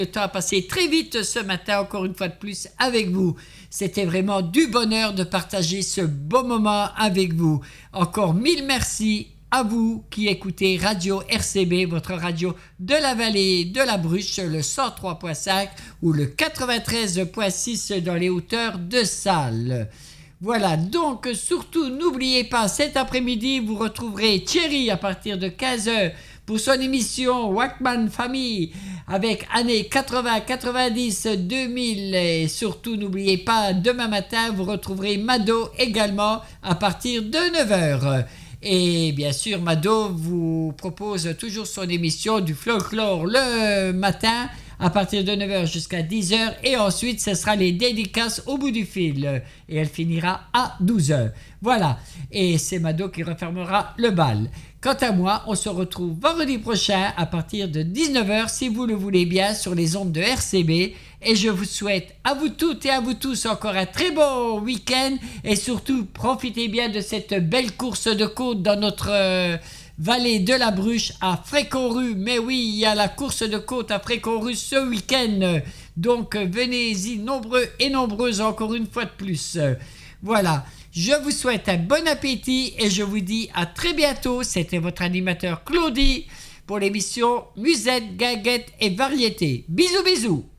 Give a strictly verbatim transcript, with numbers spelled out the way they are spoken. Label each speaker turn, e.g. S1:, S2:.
S1: Le temps a passé très vite ce matin, encore une fois de plus, avec vous. C'était vraiment du bonheur de partager ce beau moment avec vous. Encore mille merci à vous qui écoutez Radio R C B, votre radio de la vallée de la Bruche, le cent trois virgule cinq ou le quatre-vingt-treize virgule six dans les hauteurs de Salles. Voilà, donc surtout n'oubliez pas, cet après-midi, vous retrouverez Thierry à partir de quinze heures pour son émission Walkman Famille avec années quatre-vingts, quatre-vingt-dix, deux mille. Et surtout n'oubliez pas, demain matin, vous retrouverez Mado également à partir de neuf heures. Et bien sûr, Mado vous propose toujours son émission du folklore le matin à partir de neuf heures jusqu'à dix heures. Et ensuite, ce sera les dédicaces au bout du fil. Et elle finira à douze heures. Voilà. Et c'est Mado qui refermera le bal. Quant à moi, on se retrouve vendredi prochain à partir de dix-neuf heures, si vous le voulez bien, sur les ondes de R C B. Et je vous souhaite à vous toutes et à vous tous encore un très bon week-end. Et surtout, profitez bien de cette belle course de côte dans notre euh, vallée de la Bruche à Fréconrue. Mais oui, il y a la course de côte à Fréconrue ce week-end. Donc, venez-y nombreux et nombreuses encore une fois de plus. Voilà. Je vous souhaite un bon appétit et je vous dis à très bientôt. C'était votre animateur Claudie pour l'émission Musette, Guinguette et Variété. Bisous, bisous.